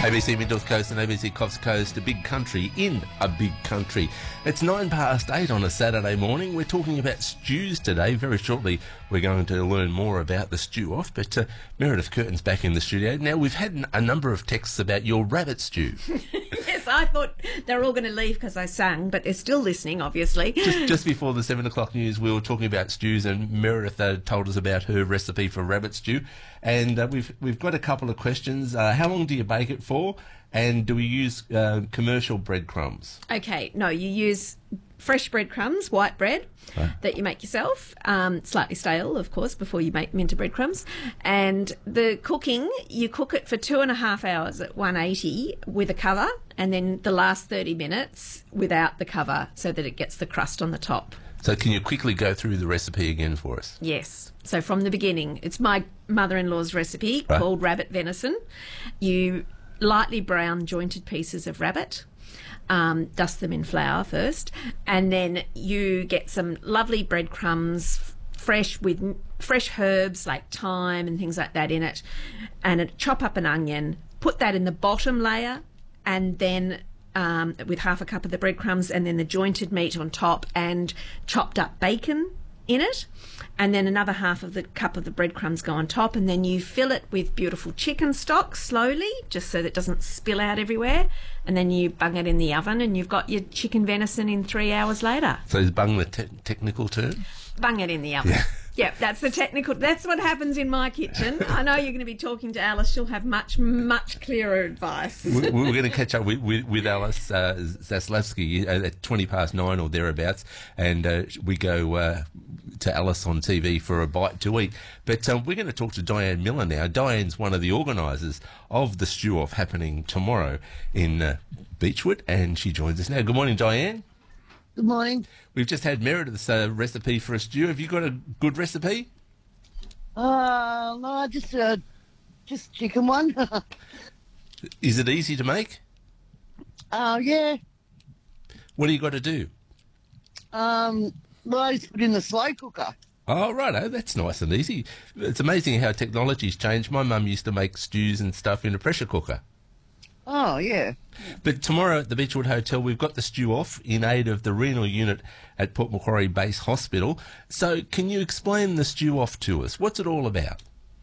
ABC Mid North Coast and ABC Coffs Coast, a big country in a big country. It's 8:09 on a Saturday morning. We're talking about stews today. Very shortly, we're going to learn more about the stew off. But Meredith Curtin's back in the studio. Now, we've had a number of texts about your rabbit stew. Yes, I thought they were all going to leave because I sang, but they're still listening, obviously. Just before the 7 o'clock news, we were talking about stews, and Meredith told us about her recipe for rabbit stew. And we've got a couple of questions. How long do you bake it for? And do we use commercial breadcrumbs? Okay, no, you use fresh breadcrumbs, white bread, that you make yourself, slightly stale, of course, before you make them into breadcrumbs. And the cooking, you cook it for 2.5 hours at 180 with a cover, and then the last 30 minutes without the cover so that it gets the crust on the top. So can you quickly go through the recipe again for us? Yes. So from the beginning, it's my mother-in-law's recipe called rabbit venison. You lightly brown jointed pieces of rabbit, dust them in flour first, and then you get some lovely breadcrumbs, fresh with fresh herbs like thyme and things like that in it, and chop up an onion, put that in the bottom layer, and then with half a cup of the breadcrumbs and then the jointed meat on top and chopped up bacon in it, and then another half of the cup of the breadcrumbs go on top, and then you fill it with beautiful chicken stock slowly, just so that it doesn't spill out everywhere, and then you bung it in the oven and you've got your chicken venison in 3 hours later. So is bung the technical term? Bung it in the oven. Yeah. Yeah, that's the technical. That's what happens in my kitchen. I know you're going to be talking to Alice. She'll have much, much clearer advice. We're going to catch up with Alice Zaslavsky at 9:20 or thereabouts, and we go to Alice on TV for a bite to eat. But we're going to talk to Diane Miller now. Diane's one of the organisers of the stew off happening tomorrow in Beechwood, and she joins us now. Good morning, Diane. Good morning. We've just had Meredith's recipe for a stew. Have you got a good recipe? No, just chicken one. Is it easy to make? Yeah. What do you got to do? Well, I just put in the slow cooker. Oh, righto, that's nice and easy. It's amazing how technology's changed. My mum used to make stews and stuff in a pressure cooker. Oh, yeah. But tomorrow at the Beechwood Hotel, we've got the stew off in aid of the renal unit at Port Macquarie Base Hospital. So can you explain the stew off to us? What's it all about?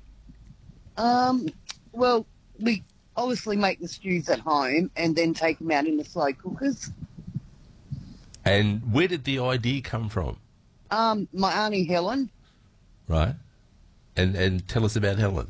Well, we obviously make the stews at home and then take them out in the slow cookers. And where did the idea come from? My auntie Helen. Right. And tell us about Helen.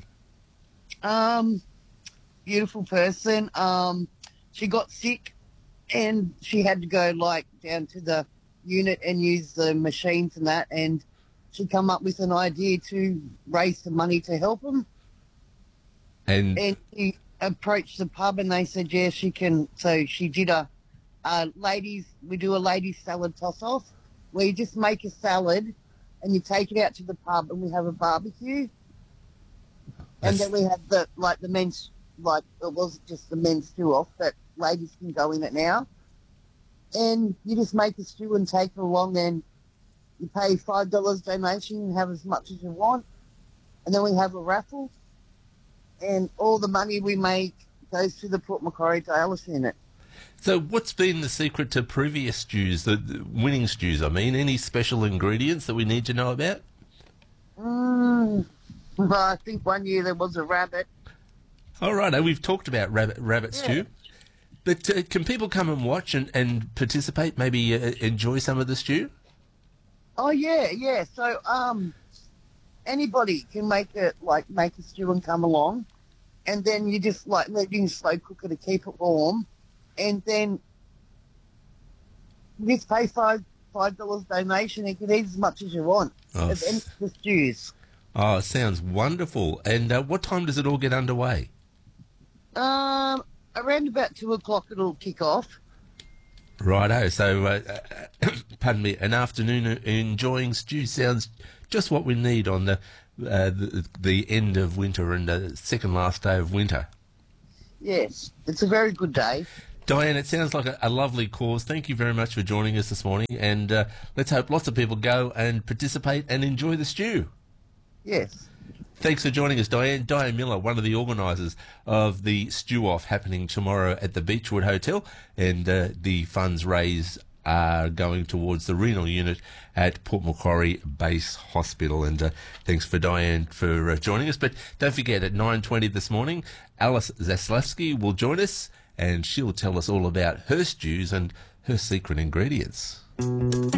Beautiful person. She got sick and she had to go down to the unit and use the machines and that, and she come up with an idea to raise some money to help them. And she approached the pub and they said, yeah, she can. So she did we do a ladies salad toss off where you just make a salad and you take it out to the pub and we have a barbecue. And then we have the men's, it wasn't just the men's stew off, but ladies can go in it now. And you just make a stew and take it along, and you pay $5 donation and have as much as you want. And then we have a raffle, and all the money we make goes to the Port Macquarie dialysis unit. So what's been the secret to previous stews, the winning stews, I mean? Any special ingredients that we need to know about? Well, I think one year there was a rabbit. All right, we've talked about rabbit stew. But can people come and watch and participate, maybe enjoy some of the stew? Oh, yeah. So anybody can make a stew and come along, and then you just let it in slow cooker to keep it warm, and then you just pay $5 donation. You can eat as much as you want. It's the stews. Oh, it sounds wonderful. And what time does it all get underway? Around about 2 o'clock it'll kick off. Righto. So, pardon me, an afternoon enjoying stew sounds just what we need on the end of winter and the second last day of winter. Yes, it's a very good day. Diane, it sounds like a lovely cause. Thank you very much for joining us this morning, and let's hope lots of people go and participate and enjoy the stew. Yes. Thanks for joining us, Diane. Diane Miller, one of the organisers of the stew-off happening tomorrow at the Beechwood Hotel, and the funds raised are going towards the renal unit at Port Macquarie Base Hospital. And thanks for Diane for joining us. But don't forget, at 9:20 this morning, Alice Zaslewski will join us, and she'll tell us all about her stews and her secret ingredients.